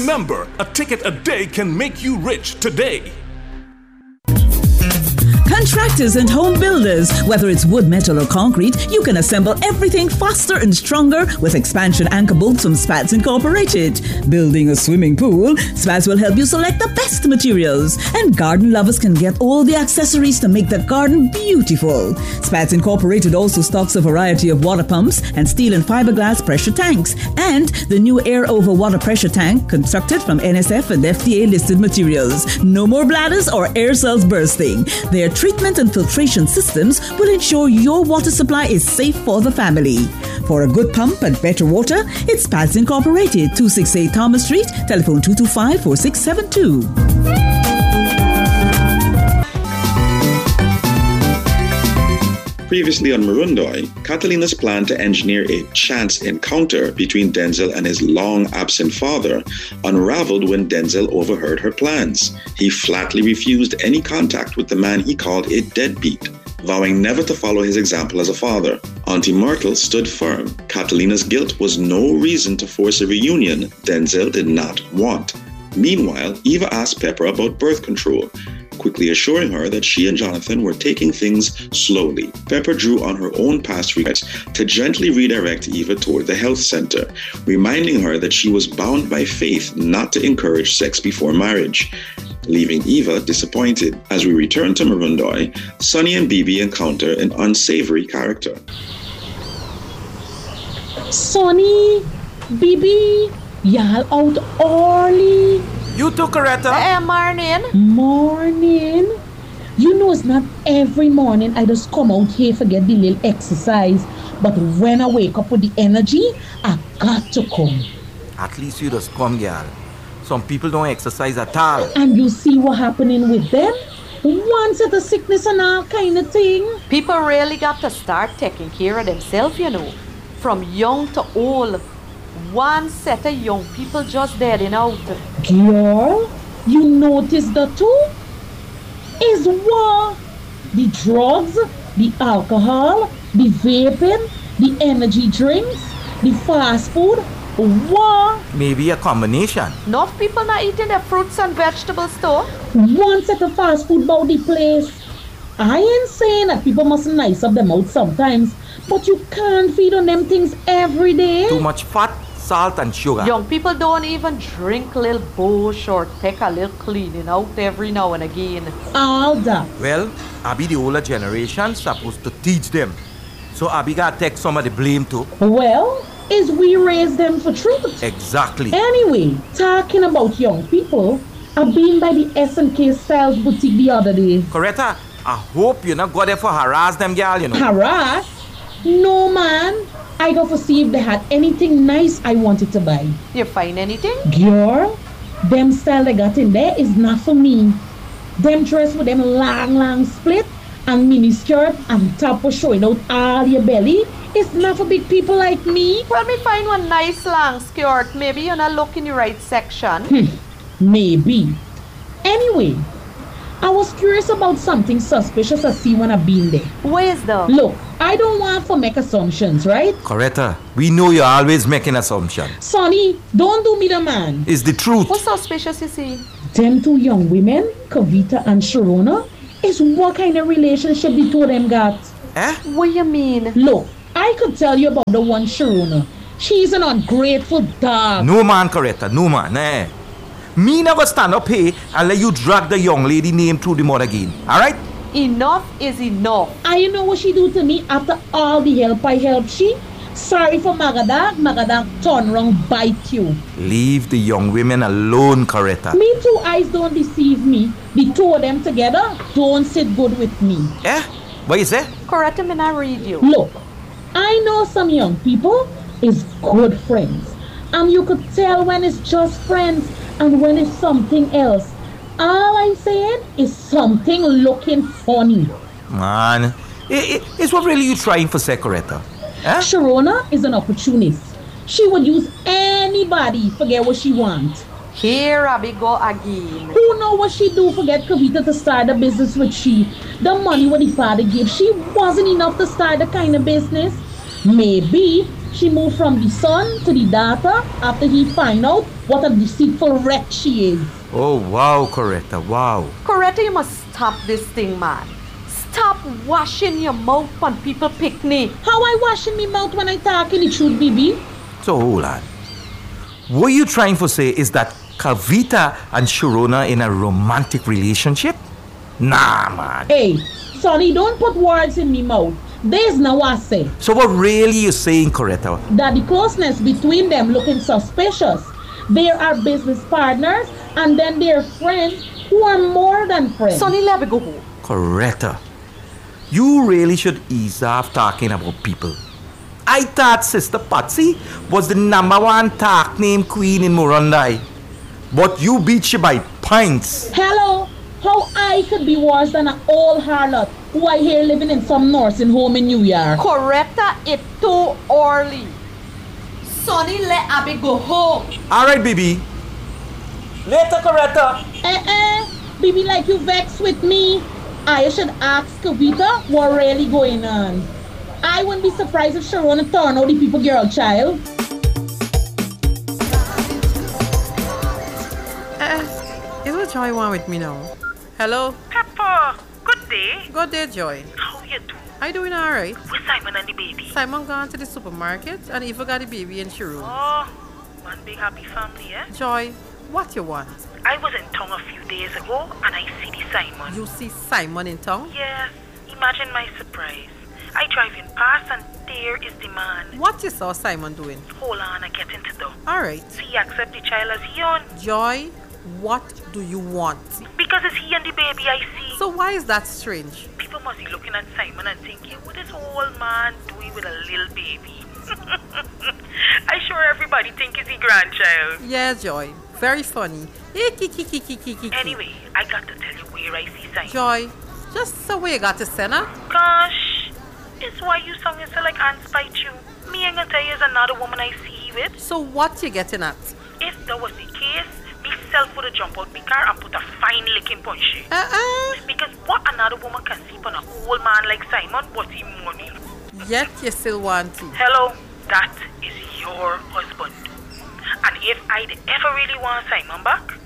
Remember, a ticket a day can make you rich today. Contractors and home builders, whether it's wood, metal or concrete, you can assemble everything faster and stronger with expansion anchor bolts from Spats Incorporated. Building a swimming pool, Spats will help you select the best materials. And garden lovers can get all the accessories to make the garden beautiful. Spats Incorporated also stocks a variety of water pumps and steel and fiberglass pressure tanks. And the new air over water pressure tank constructed from NSF and FDA listed materials. No more bladders or air cells bursting. Their treatment and filtration systems will ensure your water supply is safe for the family. For a good pump and better water, it's Spats Incorporated, 268 Thomas Street, telephone 225-4672. Previously on Marundoy, Catalina's plan to engineer a chance encounter between Denzel and his long-absent father unraveled when Denzel overheard her plans. He flatly refused any contact with the man he called a deadbeat, vowing never to follow his example as a father. Auntie Myrtle stood firm. Catalina's guilt was no reason to force a reunion Denzel did not want. Meanwhile, Eva asked Pepper about birth control, quickly assuring her that she and Jonathan were taking things slowly. Pepper drew on her own past regrets to gently redirect Eva toward the health center, reminding her that she was bound by faith not to encourage sex before marriage, leaving Eva disappointed. As we return to Marundoy, Sonny and Bibi encounter an unsavory character. Sonny, Bibi, y'all out early. You too, Coretta. Morning. You know it's not every morning I just come out here for get the little exercise. But when I wake up with the energy, I got to come. At least you just come, girl. Some people don't exercise at all. And you see what happening with them? One set of sickness and all kind of thing. People really got to start taking care of themselves, you know. From young to old. One set of young people just dead out. Girl, you notice the two? Is what? The drugs, the alcohol, the vaping, the energy drinks, the fast food. What? Maybe a combination. Enough people not eating their fruits and vegetables too. One set of fast food about the place. I ain't saying that people mustn't nice up them out sometimes, but you can't feed on them things every day. Too much fat, salt and sugar. Young people don't even drink a little bush or take a little cleaning out every now and again. All that. Well, Abby, the older generation, supposed to teach them. So Abby got to take some of the blame too. Well, is we raise them for truth. Exactly. Anyway, talking about young people, I've been by the S&K Styles boutique the other day. Coretta, I hope you're not go there for harass them, girl, you know. Harass? No, man. I go for see if they had anything nice I wanted to buy. You find anything? Girl, them style they got in there is not for me. Them dress with them long split and mini skirt and top was showing out all your belly. It's not for big people like me. Well, me find one nice long skirt. Maybe you're not looking in the right section. Maybe. Anyway, I was curious about something suspicious I see when I've been there. Where's the? Look, I don't want to make assumptions, right? Coretta, we know you're always making assumptions. Sonny, don't do me the man. It's the truth. What's suspicious you see? Them two young women, Kavita and Sharona, is what kind of relationship the two of them got? What you mean? Look, I could tell you about the one Sharona. She's an ungrateful dog. No man, Coretta, no man, eh? Me never stand up here and let you drag the young lady name through the mud again, alright? Enough is enough. And you know what she do to me after all the help I helped she? Sorry for Magadag turn round bite you. Leave the young women alone, Coretta. Me two eyes don't deceive me. The two of them together don't sit good with me. What you say? Coretta, me not read you. Look, I know some young people is good friends. And you could tell when it's just friends and when it's something else. All I'm saying is something looking funny. Man, it's what really you trying for, Coretta? Sharona is an opportunist. She would use anybody to get what she wants. Here Abby go again. Who know what she do for get Kavita to start a business with she? The money what the father gave she wasn't enough to start the kind of business. Maybe she moved from the son to the daughter after he find out what a deceitful wretch she is. Oh, wow, Coretta, wow. Coretta, you must stop this thing, man. Stop washing your mouth when people picnic. How I washing me mouth when I talking the truth, baby? So hold on. What you trying to say is that Kavita and Sharona in a romantic relationship? Nah, man. Hey, Sonny, don't put words in me mouth. There's no what I say. So what really you saying, Coretta? That the closeness between them looking suspicious. They are business partners and then they're friends who are more than friends. Sonny, let me go home. Coretta, you really should ease off talking about people. I thought Sister Patsy was the #1 talk name queen in Murundai. But you beat she by pints. Hello, how I could be worse than an old harlot who I hear living in some nursing home in New York. Coretta, it's too early. Sonny, let Abby go home. Alright, baby. Later, Coretta. Baby, like you vexed with me. I should ask Kavita what really going on. I wouldn't be surprised if Sharona turned out the people girl child. Is what Joy want with me now? Hello? Pepper, good day. Good day, Joy. How you doing? I doing alright. With Simon and the baby? Simon gone to the supermarket and he forgot the baby in Chiru. Oh, one big happy family, eh? Joy, what you want? I was in town a few days ago and I see the Simon. You see Simon in town? Yes, imagine my surprise. I drive in past and there is the man. What you saw Simon doing? Hold on, I get into the. Alright. See, accept the child as he own. Joy, what do you want? Because it's he and the baby I see. So why is that strange? People must be looking at Simon and thinking, what is old man doing with a little baby? I sure everybody think it's his grandchild. Yeah, Joy. Very funny. Anyway, I got to tell you where I see Simon. Joy, just so we got to send her? Gosh, it's why you song is so like ants bite you. Me ain't gonna tell you is another woman I see he with. So what you getting at? If that was the case, myself would have jumped out my car and put a fine licking punch. Because what another woman can see on a old man like Simon, what's his money? Yet you still want to. Hello, that is your husband. And if I'd ever really want Simon back,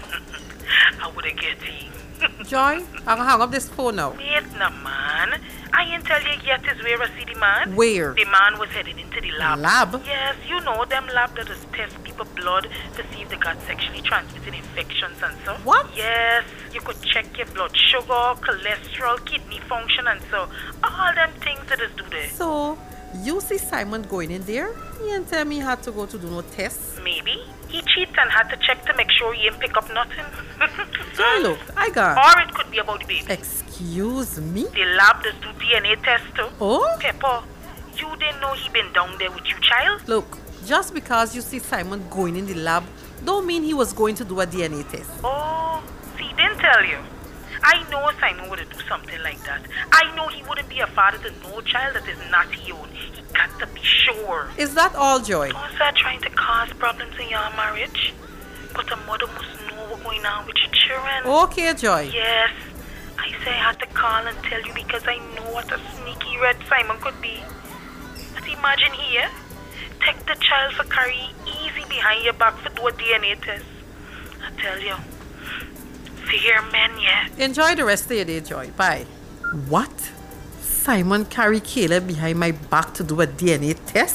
I would have get him. Joy, I'm gonna hang up this phone now. Wait no man. I ain't tell you yet is where I see the man. Where? The man was headed into the lab. Lab? Yes, you know them lab that just test people blood to see if they got sexually transmitted infections and so. What? Yes, you could check your blood sugar, cholesterol, kidney function and so. All them things that is do there. So, you see Simon going in there? He ain't tell me he had to go to do no tests. Maybe. He cheats and had to check to make sure he ain't pick up nothing. Joy, look, I got. Or it could be about the baby. Excuse me? The lab does do DNA test too. Oh? Pepper, you didn't know he been down there with you, child? Look, just because you see Simon going in the lab, don't mean he was going to do a DNA test. Oh, see, didn't tell you. I know Simon wouldn't do something like that. I know he wouldn't be a father to no child that is not his own. He got to be sure. Is that all, Joy? Don't start trying to cause problems in your marriage. But a mother must know what's going on with your children. Okay, Joy. Yes. I say I had to call and tell you because I know what a sneaky red Simon could be. But imagine here, take the child for carry easy behind your back for do a DNA test. I tell you, fear men, yeah. Enjoy the rest of your day, Joy. Bye. What? Simon carry Caleb behind my back to do a DNA test?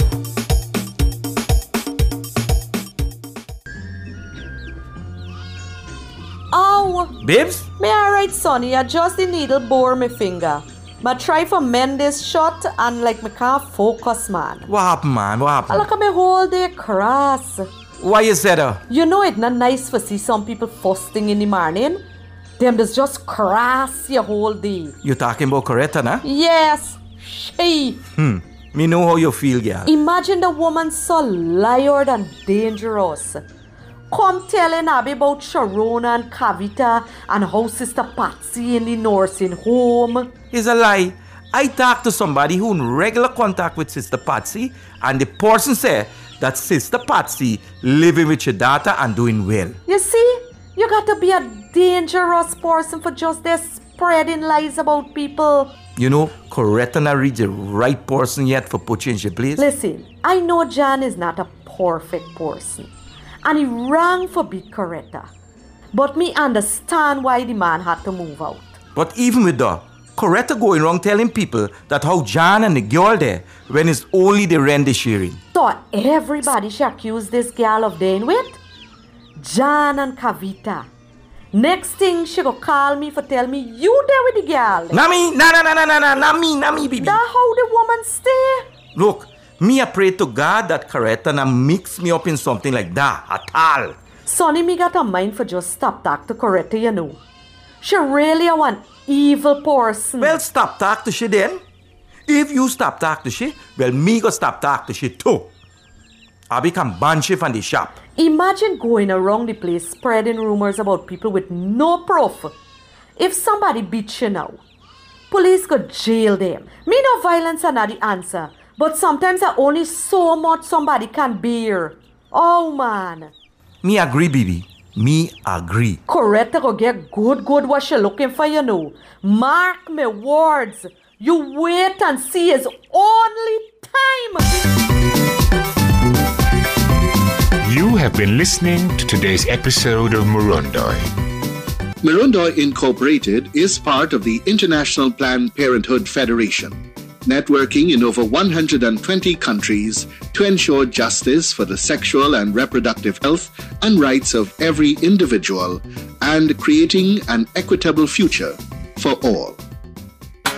Ow! Babes? Me alright, Sonny. I just the needle bore my finger. But try for mend this shot and like me can't focus, man. What happened, man? What I happened? look at me whole day cross. Why you said that? You know it's not nice for see some people first thing in the morning. Them just cross your whole day. You talking about Coretta, nah? Yes, she. Me know how you feel, girl. Imagine the woman so liar and dangerous. Come telling Abby about Sharona and Kavita and how Sister Patsy in the nursing home. It's a lie. I talked to somebody who in regular contact with Sister Patsy, and the person said that Sister Patsy living with your daughter and doing well. You see, you got to be a dangerous person for just there spreading lies about people. You know, Coretta not reach the right person yet for put you in your place. Listen, I know Jan is not a perfect person. And he wrong for beat Coretta. But me understand why the man had to move out. But even with that, Coretta going wrong telling people that how Jan and the girl there when it's only the rent they sharing. So everybody should accuse this girl of doing with? Jan and Kavita. Next thing she go call me for tell me you there with the girl. Not me, not me, baby. That how the woman stay? Look, me I pray to God that Coretta not mix me up in something like that at all. Sonny, me got a mind for just stop talk to Coretta, you know. She really a one evil person. Well, stop talk to she then. If you stop talk to she, well, me go stop talk to she too. I become banshee from the shop. Imagine going around the place spreading rumors about people with no proof. If somebody beats you now, police could jail them. Me no violence are not the answer, but sometimes there only so much somebody can bear. Oh man. Me agree, baby. Me agree. Coretta go get good what she looking for, you know. Mark me words. You wait and see his only time. You have been listening to today's episode of Murundoy. Murundoy Incorporated is part of the International Planned Parenthood Federation, networking in over 120 countries to ensure justice for the sexual and reproductive health and rights of every individual and creating an equitable future for all.